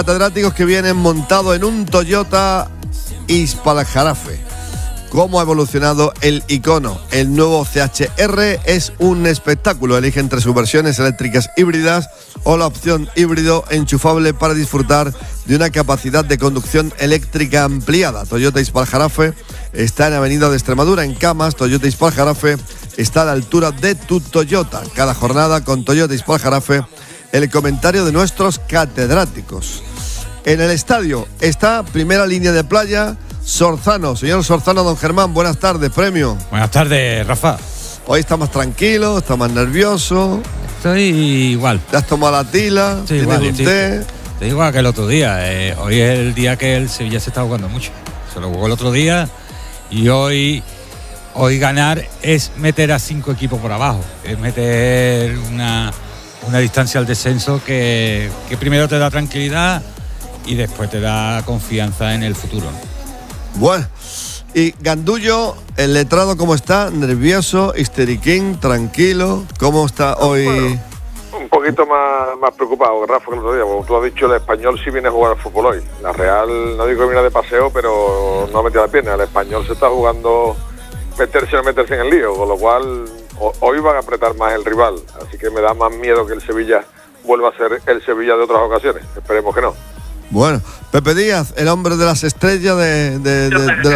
Catedráticos que vienen montados en un Toyota Ispaljarafe. ¿Cómo ha evolucionado el icono? El nuevo CHR es un espectáculo. Elige entre sus versiones eléctricas híbridas o la opción híbrido enchufable para disfrutar de una capacidad de conducción eléctrica ampliada. Toyota Ispaljarafe está en Avenida de Extremadura, en Camas. Toyota Ispaljarafe está a la altura de tu Toyota. Cada jornada con Toyota Ispaljarafe, el comentario de nuestros catedráticos. En el estadio está primera línea de playa, Sorzano. Señor Sorzano, don Germán, buenas tardes, premio. Buenas tardes, Rafa. Hoy está más tranquilo, está más nervioso. Estoy igual. ¿Te has tomado la tila? Estoy igual, un té? Estoy igual que el otro día. Hoy es el día que el Sevilla se está jugando mucho. Se lo jugó el otro día y hoy ganar es meter a 5 equipos por abajo. Es meter una distancia al descenso que primero te da tranquilidad y después te da confianza en el futuro. Bueno, y Gandullo, el letrado, ¿cómo está? ¿Nervioso, histeriquín, tranquilo? ¿Cómo está hoy? Bueno, un poquito más preocupado, Rafa, que el otro día. Como tú has dicho, el Español sí viene a jugar al fútbol hoy. La Real, no digo que viene de paseo, pero no ha metido la pierna. El Español se está jugando meterse o no meterse en el lío, con lo cual hoy van a apretar más el rival. Así que me da más miedo que el Sevilla vuelva a ser el Sevilla de otras ocasiones. Esperemos que no. Bueno, Pepe Díaz, el hombre de las estrellas de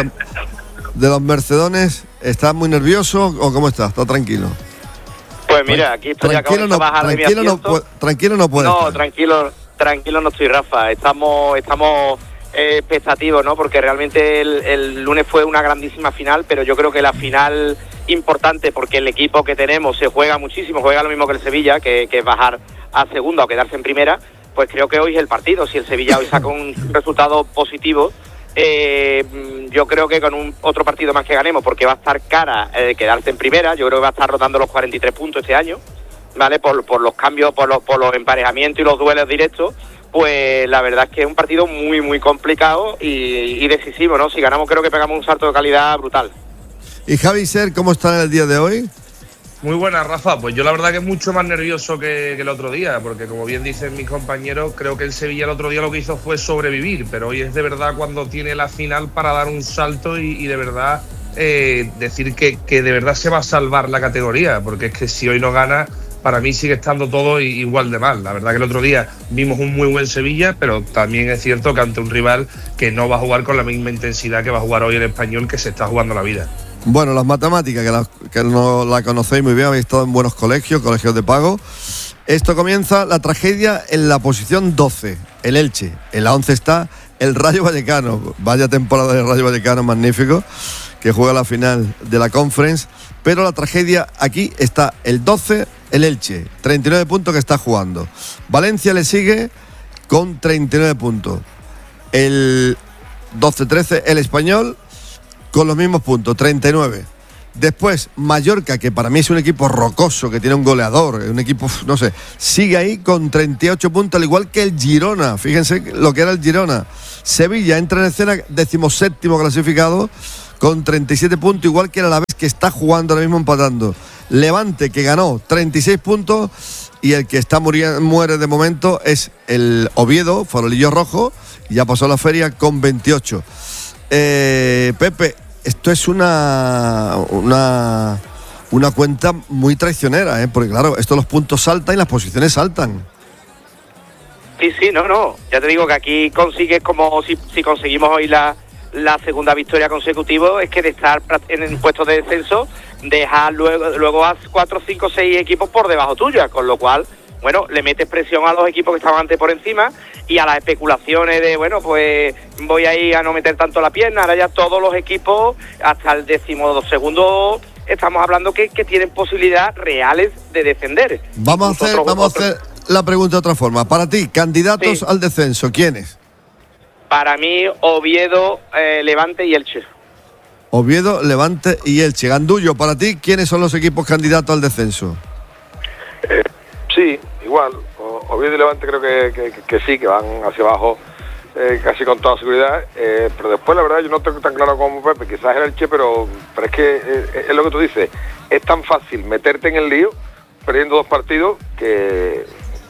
los Mercedones, ¿está muy nervioso o cómo está? ¿Está tranquilo? Pues mira, aquí estoy acabando de bajar de mi asiento. Tranquilo no puede. No, tranquilo no estoy, Rafa. Estamos expectativos, ¿no? Porque realmente el lunes fue una grandísima final, pero yo creo que la final importante, porque el equipo que tenemos se juega muchísimo, juega lo mismo que el Sevilla, que es bajar a segunda o quedarse en primera. Pues creo que hoy es el partido. Si el Sevilla hoy saca un resultado positivo, yo creo que con otro partido más que ganemos, porque va a estar cara quedarse en primera. Yo creo que va a estar rotando los 43 puntos este año, ¿vale? Por los cambios, por los emparejamientos y los duelos directos. Pues la verdad es que es un partido muy, muy complicado y decisivo, ¿no? Si ganamos creo que pegamos un salto de calidad brutal. ¿Y Javi Ser, cómo está en el día de hoy? Muy buena, Rafa. Pues yo la verdad que es mucho más nervioso que el otro día, porque como bien dicen mis compañeros, creo que el Sevilla el otro día lo que hizo fue sobrevivir, pero hoy es de verdad cuando tiene la final para dar un salto y de verdad decir que de verdad se va a salvar la categoría, porque es que si hoy no gana, para mí sigue estando todo igual de mal. La verdad que el otro día vimos un muy buen Sevilla, pero también es cierto que ante un rival que no va a jugar con la misma intensidad que va a jugar hoy el Español, que se está jugando la vida. Bueno, las matemáticas, que no la conocéis muy bien, habéis estado en buenos colegios de pago. Esto comienza la tragedia en la posición 12, el Elche. En la 11 está el Rayo Vallecano. Vaya temporada del Rayo Vallecano, magnífico, que juega la final de la Conference. Pero la tragedia aquí está el 12, el Elche, 39 puntos que está jugando. Valencia le sigue con 39 puntos. El 12-13, el Español, con los mismos puntos, 39. Después, Mallorca, que para mí es un equipo rocoso, que tiene un goleador, un equipo, no sé, sigue ahí con 38 puntos, al igual que el Girona. Fíjense lo que era el Girona. Sevilla entra en escena, 17º clasificado, con 37 puntos, igual que el Alavés, que está jugando ahora mismo empatando. Levante, que ganó 36 puntos, y el que muere de momento es el Oviedo, Farolillo Rojo, y ya pasó la feria con 28. Pepe, esto es una cuenta muy traicionera, porque claro, los puntos saltan y las posiciones saltan. Sí, no. Ya te digo que aquí consigues, como si conseguimos hoy la segunda victoria consecutiva, es que de estar en el puesto de descenso, dejar luego a 4, 5, 6 equipos por debajo tuya, con lo cual, bueno, le metes presión a los equipos que estaban antes por encima y a las especulaciones de, bueno, pues voy a ir a no meter tanto la pierna. Ahora ya todos los equipos, hasta el 12º, estamos hablando que tienen posibilidades reales de descender. Vamos a hacer la pregunta de otra forma. Para ti, candidatos al descenso, ¿quiénes? Para mí, Oviedo, Levante y Elche. Oviedo, Levante y Elche. Gandullo, para ti, ¿quiénes son los equipos candidatos al descenso? Sí, igual. Oviedo y Levante creo que sí, que van hacia abajo casi con toda seguridad. Pero después, la verdad, yo no tengo tan claro como Pepe. Quizás el Elche, pero es que es lo que tú dices. Es tan fácil meterte en el lío perdiendo 2 partidos que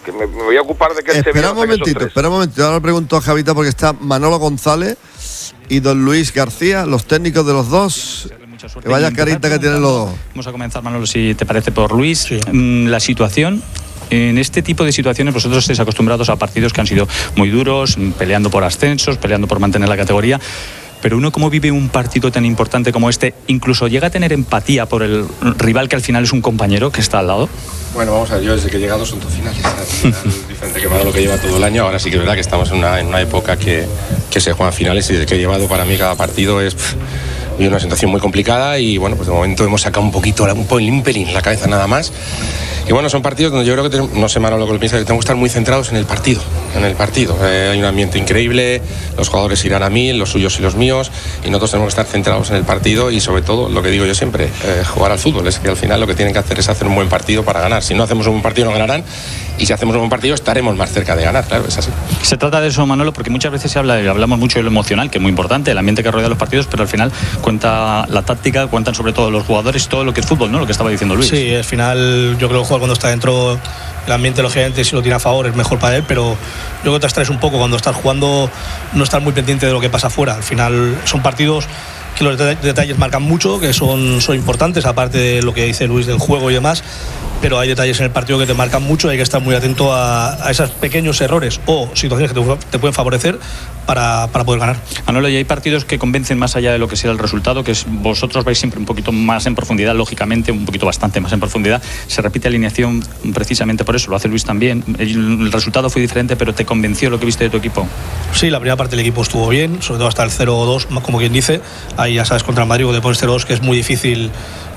que me voy a ocupar de que el Espera Sevilla un no saque esos momentito, 3. espera un momentito. Ahora le pregunto a Javita porque está Manolo González y don Luis García, los técnicos de los dos. Que vaya carita que tienen los dos. Vamos a comenzar, Manolo, si te parece, por Luis. Sí. La situación. En este tipo de situaciones vosotros estáis acostumbrados a partidos que han sido muy duros, peleando por ascensos, peleando por mantener la categoría. Pero uno, ¿cómo vive un partido tan importante como este? Incluso llega a tener empatía por el rival que al final es un compañero que está al lado. Bueno, vamos a ver, yo desde que he llegado son finales. Es diferente que Manolo, que lleva todo el año. Ahora sí que es verdad que estamos en una época que se juegan finales, y desde que he llevado, para mí cada partido es una situación muy complicada, y bueno, pues de momento hemos sacado un pelín la cabeza nada más. Y bueno, son partidos donde yo creo que no sé, Manolo, lo que piensa, que tenemos que estar muy centrados en el partido. Hay un ambiente increíble, los jugadores irán a 1000, los suyos y los míos, y nosotros tenemos que estar centrados en el partido, y sobre todo, lo que digo yo siempre, jugar al fútbol. Es que al final lo que tienen que hacer es hacer un buen partido para ganar. Si no hacemos un buen partido no ganarán, y si hacemos un buen partido estaremos más cerca de ganar, claro, es así. Se trata de eso, Manolo, porque muchas veces hablamos mucho de lo emocional, que es muy importante, el ambiente que rodea los partidos, pero al final cuenta la táctica, cuentan sobre todo los jugadores, todo lo que es fútbol, ¿no? Lo que estaba diciendo Luis. Sí, al final yo creo que el jugador, cuando está dentro, el ambiente, lógicamente, si lo tiene a favor es mejor para él, pero yo creo que te abstraes un poco cuando estás jugando, no estar muy pendiente de lo que pasa afuera. Al final son partidos que los detalles marcan mucho, que son importantes, aparte de lo que dice Luis del juego y demás, pero hay detalles en el partido que te marcan mucho, y hay que estar muy atento a esos pequeños errores o situaciones que te pueden favorecer para poder ganar. Manolo, y hay partidos que convencen más allá de lo que sea el resultado, que es vosotros vais siempre un poquito más en profundidad, lógicamente, un poquito bastante más en profundidad. Se repite alineación precisamente por eso, lo hace Luis también. El resultado fue diferente, pero ¿te convenció lo que viste de tu equipo? Sí, la primera parte del equipo estuvo bien, sobre todo hasta el 0-2, como quien dice. Ahí ya sabes, contra el Madrid, cuando te pones 0-2, que es muy difícil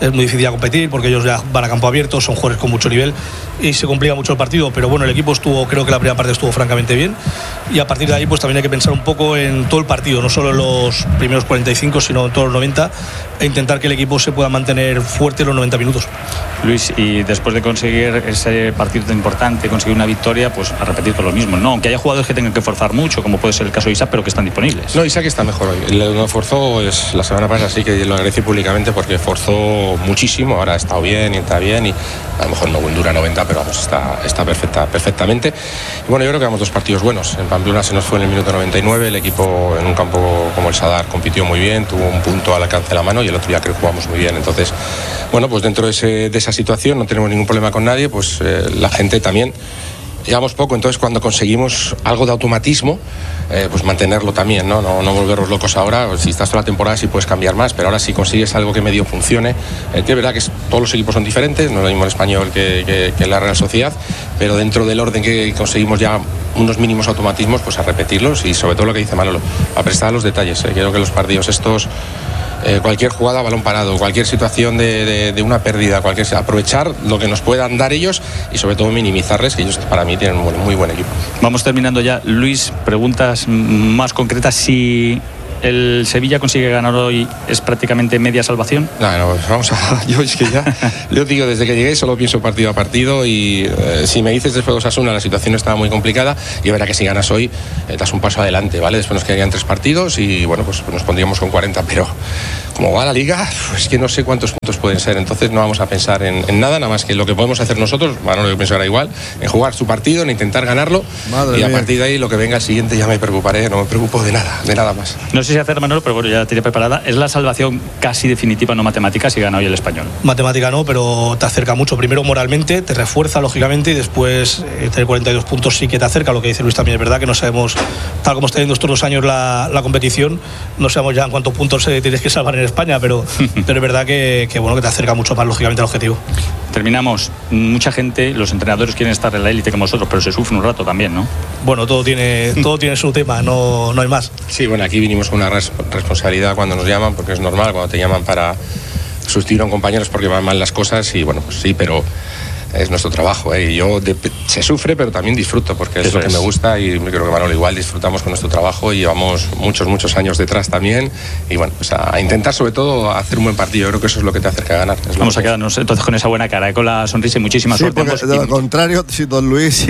a competir, porque ellos ya van a campo abierto, son jugadores con mucho nivel y se complica mucho el partido. Pero bueno, el equipo creo que la primera parte estuvo francamente bien, y a partir de ahí pues también hay que pensar un poco en todo el partido, no solo en los primeros 45, sino en todos los 90, e intentar que el equipo se pueda mantener fuerte en los 90 minutos. Luis, y después de conseguir ese partido tan importante, conseguir una victoria, pues a repetir todo lo mismo, ¿no? Aunque haya jugadores que tengan que forzar mucho, como puede ser el caso de Isaac, pero que están disponibles. No, Isaac está mejor hoy. El no forzó la semana pasada, sí que lo agradecí públicamente, porque forzó muchísimo. Ahora ha estado bien y está bien, y a lo mejor no dura 90, pero vamos, está perfectamente. Y bueno, yo creo que vamos dos partidos buenos. En Pamplona se nos fue en el minuto 99, el equipo en un campo como el Sadar compitió muy bien, tuvo un punto al alcance de la mano, y el otro día creo que jugamos muy bien. Entonces, bueno, pues dentro de esa situación no tenemos ningún problema con nadie, pues la gente también. Llevamos poco, entonces cuando conseguimos algo de automatismo, pues mantenerlo también, ¿no? No volvernos locos ahora. Si estás toda la temporada sí puedes cambiar más, pero ahora si consigues algo que medio funcione, que es verdad que todos los equipos son diferentes, no es lo mismo el Español que la Real Sociedad, pero dentro del orden que conseguimos ya unos mínimos automatismos, pues a repetirlos, y sobre todo lo que dice Manolo, a prestar los detalles. Creo que los partidos estos, cualquier jugada, balón parado, cualquier situación de una pérdida, aprovechar lo que nos puedan dar ellos, y sobre todo minimizarles, que ellos para mí tienen un muy buen equipo. Vamos terminando ya. Luis, preguntas más concretas. Si el Sevilla consigue ganar hoy, ¿es prácticamente media salvación? No, vamos a... Yo es que ya, yo digo, desde que llegué solo pienso partido a partido, y si me dices después de Osasuna la situación estaba muy complicada, y verá que si ganas hoy das un paso adelante, ¿vale? Después nos quedarían 3 partidos y bueno, pues nos pondríamos con 40, pero como va la liga, pues que no sé cuántos puntos pueden ser. Entonces no vamos a pensar en nada más que lo que podemos hacer nosotros. Bueno, yo pienso ahora igual, en jugar su partido, en intentar ganarlo. Madre y a mía. Partir de ahí lo que venga el siguiente ya me preocuparé, no me preocupo de nada más. No sé si hacer, Manolo, pero bueno, ya la tiene preparada. ¿Es la salvación casi definitiva, no matemática, si gana hoy el Español? Matemática no, pero te acerca mucho. Primero moralmente, te refuerza lógicamente, y después tener 42 puntos sí que te acerca. Lo que dice Luis también es verdad, que no sabemos, tal como está yendo estos 2 años la competición, no sabemos ya en cuántos puntos tienes que salvar en España, pero es verdad que bueno, que te acerca mucho más lógicamente al objetivo. Terminamos. Mucha gente, los entrenadores quieren estar en la élite como nosotros, pero se sufre un rato también, ¿no? Bueno, todo tiene su tema, no hay más. Sí, bueno, aquí vinimos con una responsabilidad cuando nos llaman, porque es normal cuando te llaman para sustituir a un compañero es porque van mal las cosas, y bueno, pues sí, pero es nuestro trabajo, y yo se sufre, pero también disfruto, porque es lo que me gusta, y creo que Manolo igual, disfrutamos con nuestro trabajo, y llevamos muchos años detrás también, y bueno, pues a intentar sobre todo hacer un buen partido. Yo creo que eso es lo que te acerca a ganar. Vamos a quedarnos entonces con esa buena cara, con la sonrisa y muchísima suerte. Porque de lo contrario, si don Luis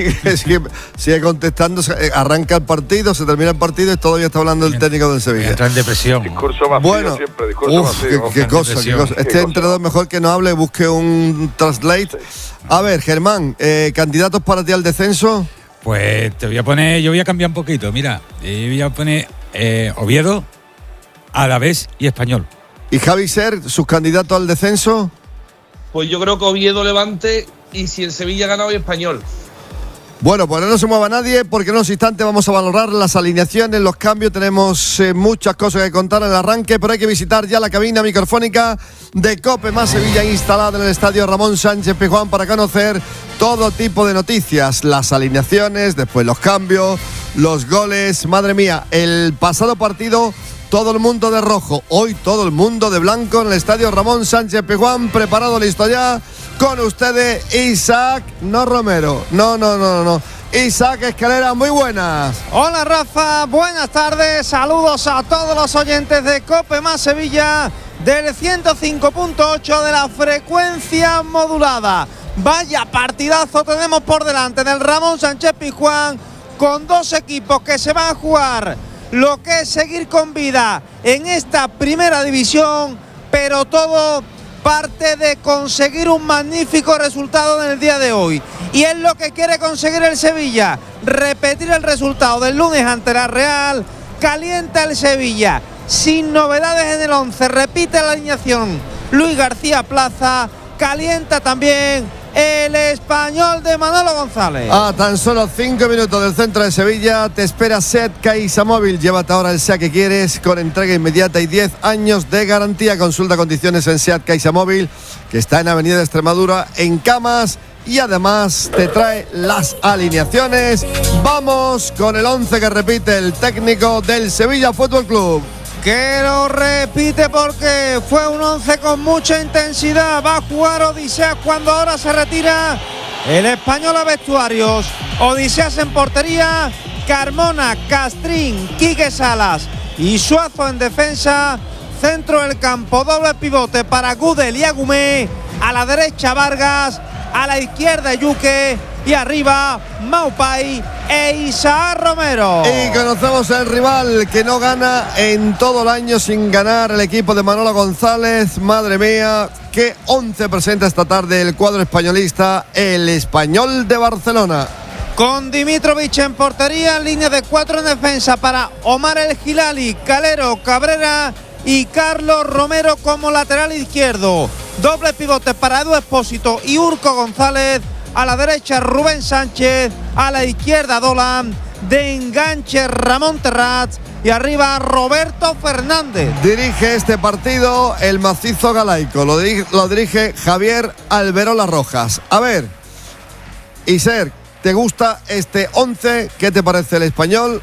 sigue contestando, arranca el partido, se termina el partido y todavía está hablando el técnico del Sevilla. Entra en depresión. Discurso vacío bueno, siempre, discurso vacío. Qué cosa. Este entrenador mejor que no hable, busque un translate. A ver, Germán, ¿candidatos para ti al descenso? Pues yo voy a cambiar un poquito. Mira, yo voy a poner Oviedo, Alavés y Español. ¿Y Javi Ser, sus candidatos al descenso? Pues yo creo que Oviedo, Levante, y si el Sevilla ha ganado, y Español. Bueno, pues no se mueva nadie porque en unos instantes vamos a valorar las alineaciones, los cambios. Tenemos muchas cosas que contar en el arranque, pero hay que visitar ya la cabina microfónica de COPE más Sevilla instalada en el estadio Ramón Sánchez Pizjuán para conocer todo tipo de noticias, las alineaciones, después los cambios, los goles. Madre mía, el pasado partido todo el mundo de rojo, hoy todo el mundo de blanco en el estadio Ramón Sánchez Pizjuán. Preparado, listo ya. Con ustedes, Isaac, no Romero. No. Isaac Escalera, muy buenas. Hola Rafa, buenas tardes. Saludos a todos los oyentes de COPE más Sevilla del 105.8 de la frecuencia modulada. Vaya partidazo tenemos por delante del Ramón Sánchez Pizjuán, con dos equipos que se van a jugar lo que es seguir con vida en esta primera división, pero todo parte de conseguir un magnífico resultado en el día de hoy, y es lo que quiere conseguir el Sevilla, repetir el resultado del lunes ante la Real. Calienta el Sevilla, sin novedades en el 11, repite la alineación Luis García Plaza, calienta también el Español de Manolo González. A tan solo 5 minutos del centro de Sevilla te espera SEAT CaixaMóvil. Llévate ahora el SEAT que quieres con entrega inmediata y 10 años de garantía. Consulta condiciones en SEAT CaixaMóvil, que está en Avenida de Extremadura en Camas, y además te trae las alineaciones. Vamos con el 11 que repite el técnico del Sevilla Fútbol Club. Que lo repite porque fue un 11 con mucha intensidad. Va a jugar Odiseas cuando ahora se retira el Español a vestuarios. Odiseas en portería, Carmona, Castrín, Quique Salas y Suazo en defensa. Centro del campo, doble pivote para Gudel y Agumé. A la derecha Vargas, a la izquierda Yuque, y arriba Maupay e Isaac Romero. Y conocemos el rival que no gana en todo el año sin ganar, el equipo de Manolo González. Madre mía, qué 11 presenta esta tarde el cuadro españolista, el Español de Barcelona. Con Dimitrovic en portería, en línea de 4 en defensa para Omar El Hilali, Calero, Cabrera y Carlos Romero como lateral izquierdo. Doble pivote para Edu Expósito y Urco González. A la derecha Rubén Sánchez, a la izquierda Dolan, de enganche Ramón Terrats y arriba Roberto Fernández. Dirige este partido el macizo galaico, lo dirige Javier Alberola Rojas. A ver, Iser, ¿te gusta este 11? ¿Qué te parece el Español?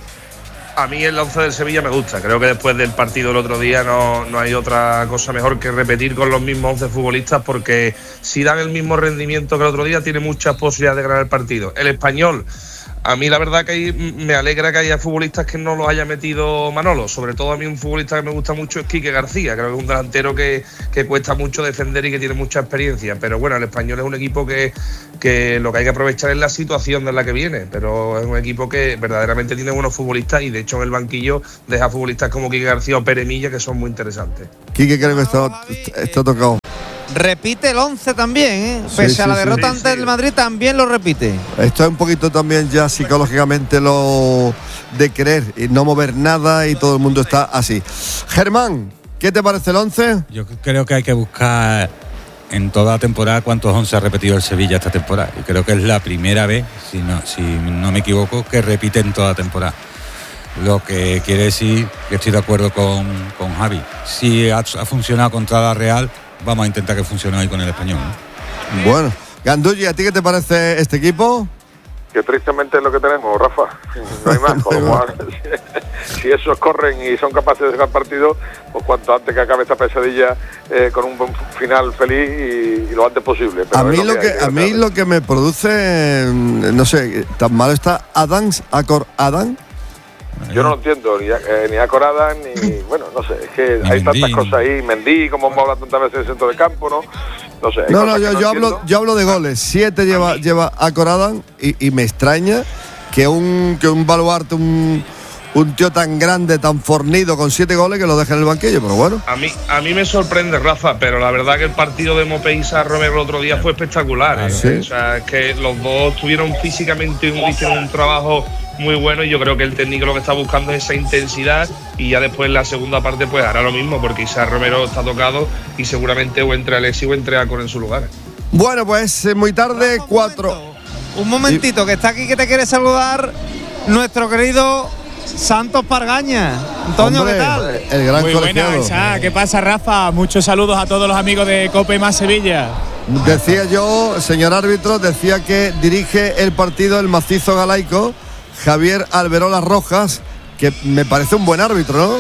A mí el 11 del Sevilla me gusta. Creo que después del partido del otro día no hay otra cosa mejor que repetir con los mismos 11 futbolistas, porque si dan el mismo rendimiento que el otro día, tiene muchas posibilidades de ganar el partido. El Español, a mí la verdad que me alegra que haya futbolistas que no los haya metido Manolo. Sobre todo a mí un futbolista que me gusta mucho es Quique García. Creo que es un delantero que cuesta mucho defender y que tiene mucha experiencia. Pero bueno, el Español es un equipo que lo que hay que aprovechar es la situación de la que viene. Pero es un equipo que verdaderamente tiene buenos futbolistas, y de hecho en el banquillo deja futbolistas como Quique García o Pere Milla, que son muy interesantes. Quique creo que está tocado. Repite el 11 también, pese a la derrota ante el Madrid, también lo repite. Esto es un poquito también ya psicológicamente lo de querer y no mover nada, y todo el mundo está así. Germán, ¿qué te parece el 11? Yo creo que hay que buscar en toda la temporada cuántos 11 ha repetido el Sevilla esta temporada. Y creo que es la primera vez, si no me equivoco, que repite en toda la temporada. Lo que quiere decir que estoy de acuerdo con Javi. Si ha funcionado contra la Real, vamos a intentar que funcione hoy con el Español, ¿no? Bueno, Gandulli, ¿a ti qué te parece este equipo? Que tristemente es lo que tenemos, Rafa. No hay más. Con lo cual, si esos corren y son capaces de sacar partido, pues cuanto antes que acabe esta pesadilla con un buen final feliz y lo antes posible. Pero a mí lo que me produce, no sé, tan malo está Akor Adán. Yo no lo entiendo, ni Acorada, ni bueno, no sé, es que hay tantas cosas ahí. Mendy, como hemos hablado tantas veces en el centro de campo, no sé. Yo hablo de goles. 7 lleva Acorada, y me extraña que un baluarte, un un tío tan grande, tan fornido, con 7 goles, que lo deje en el banquillo, pero bueno. A mí me sorprende, Rafa, pero la verdad que el partido de Mopé y Sá Romero el otro día fue espectacular. ¿Sí? O sea, es que los dos tuvieron físicamente hicieron un trabajo muy bueno, y yo creo que el técnico lo que está buscando es esa intensidad, y ya después en la segunda parte pues hará lo mismo, porque Isaac Romero está tocado y seguramente o entre Alexis o entre Acon en su lugar. Bueno, pues muy tarde, 4. Un momentito, que está aquí, que te quiere saludar nuestro querido Santos Pargaña. Antonio, Hombre, ¿qué tal? El gran Muy colegiado. buena, Isa. ¿Qué pasa, Rafa? Muchos saludos a todos los amigos de Cope más Sevilla. Decía yo, señor árbitro, decía que dirige el partido el macizo galaico, Javier Alberola Rojas, que me parece un buen árbitro, ¿no?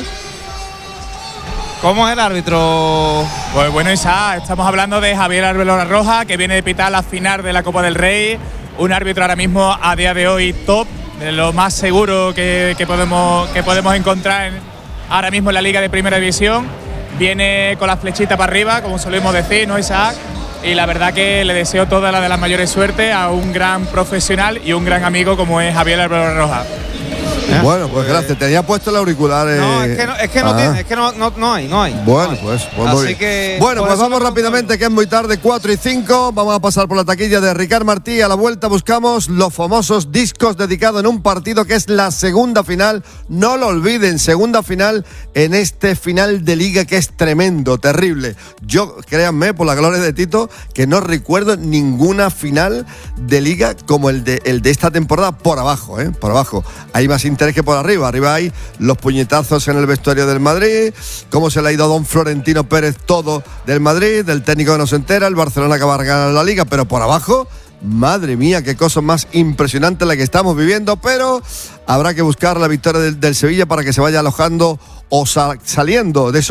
¿Cómo es el árbitro? Pues bueno, Isa, estamos hablando de Javier Alberola Rojas, que viene de pitar la final de la Copa del Rey. Un árbitro ahora mismo, a día de hoy, top, de lo más seguro que podemos encontrar ahora mismo en la Liga de Primera División. Viene con la flechita para arriba, como solemos decir, ¿no, Isaac? Y la verdad que le deseo toda la de las mayores suerte a un gran profesional y un gran amigo como es Javier Alberola Rojas. Bueno, pues gracias. Tenía puesto el auricular. No, es que no tiene, es que no hay. Bueno, pues muy Así bien. que, Bueno, por pues eso vamos rápidamente, que es muy tarde, 4:05. Vamos a pasar por la taquilla de Ricard Martí. A la vuelta buscamos los famosos discos dedicados en un partido que es la segunda final. No lo olviden, segunda final en este final de liga que es tremendo, terrible. Yo, créanme, por la gloria de Tito, que no recuerdo ninguna final de liga como el de esta temporada por abajo, por abajo. Hay más interés que por arriba. Arriba hay los puñetazos en el vestuario del Madrid, cómo se le ha ido a don Florentino Pérez todo del Madrid, del técnico que no se entera, el Barcelona que va a ganar la liga, pero por abajo, madre mía, qué cosa más impresionante la que estamos viviendo, pero habrá que buscar la victoria del Sevilla para que se vaya alojando o saliendo de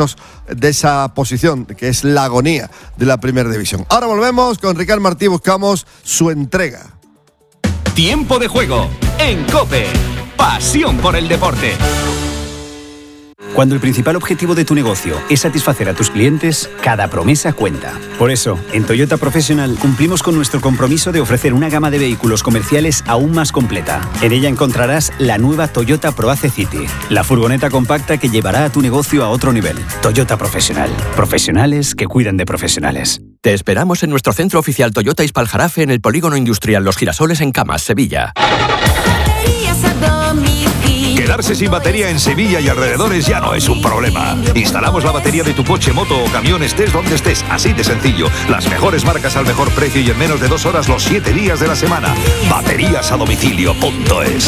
esa posición que es la agonía de la Primera División. Ahora volvemos con Ricard Martí, buscamos su entrega. Tiempo de juego en COPE. Pasión por el deporte. Cuando el principal objetivo de tu negocio es satisfacer a tus clientes, cada promesa cuenta. Por eso, en Toyota Professional cumplimos con nuestro compromiso de ofrecer una gama de vehículos comerciales aún más completa. En ella encontrarás la nueva Toyota ProAce City, la furgoneta compacta que llevará a tu negocio a otro nivel. Toyota Professional. Profesionales que cuidan de profesionales. Te esperamos en nuestro centro oficial Toyota Ispaljarafe en el Polígono Industrial Los Girasoles en Camas, Sevilla. Quedarse sin batería en Sevilla y alrededores ya no es un problema. Instalamos la batería de tu coche, moto o camión, estés donde estés, así de sencillo. Las mejores marcas al mejor precio y en menos de 2 horas los 7 días de la semana. Bateríasadomicilio.es.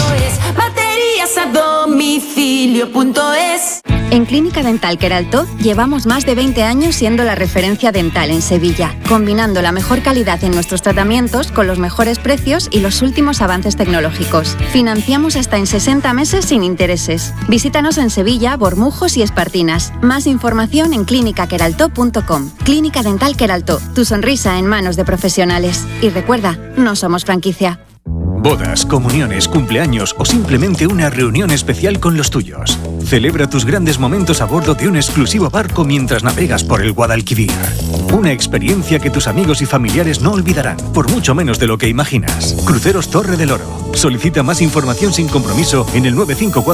Bateríasadomicilio.es. En Clínica Dental Queraltó llevamos más de 20 años siendo la referencia dental en Sevilla, combinando la mejor calidad en nuestros tratamientos con los mejores precios y los últimos avances tecnológicos. Financiamos hasta en 60 meses sin intereses. Visítanos en Sevilla, Bormujos y Espartinas. Más información en clinicaqueraltó.com. Clínica Dental Queraltó, tu sonrisa en manos de profesionales. Y recuerda, no somos franquicia. Bodas, comuniones, cumpleaños o simplemente una reunión especial con los tuyos. Celebra tus grandes momentos a bordo de un exclusivo barco mientras navegas por el Guadalquivir. Una experiencia que tus amigos y familiares no olvidarán, por mucho menos de lo que imaginas. Cruceros Torre del Oro. Solicita más información sin compromiso en el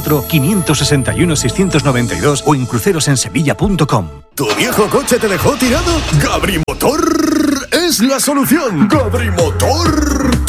954-561-692 o en crucerosensevilla.com. ¿Tu viejo coche te dejó tirado? ¡Gabrimotor es la solución! ¡Gabrimotor!